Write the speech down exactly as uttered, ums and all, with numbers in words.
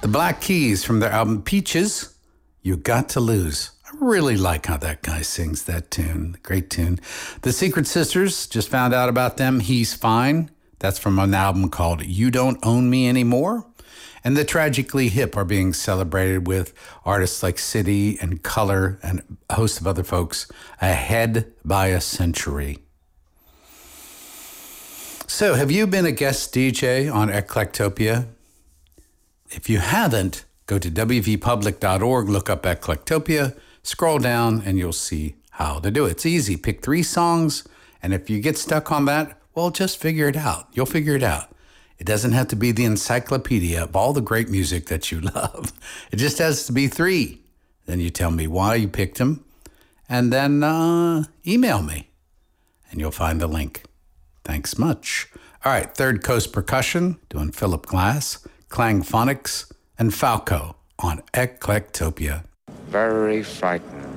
Black Keys from their album Peaches, You Got to Lose. I really like how that guy sings that tune. Great tune. The Secret Sisters, just found out about them. He's Fine. That's from an album called You Don't Own Me Anymore. And the Tragically Hip are being celebrated with artists like City and Color and a host of other folks ahead by a century. So, have you been a guest D J on Eclectopia? If you haven't, go to w v public dot org, look up Eclectopia, scroll down, and you'll see how to do it. It's easy. Pick three songs, and if you get stuck on that, well, just figure it out. You'll figure it out. It doesn't have to be the encyclopedia of all the great music that you love. It just has to be three. Then you tell me why you picked them, and then uh, email me, and you'll find the link. Thanks much. All right, Third Coast Percussion, doing Philip Glass, Clang Phonics, and Falco on Eclectopia. Very frightened.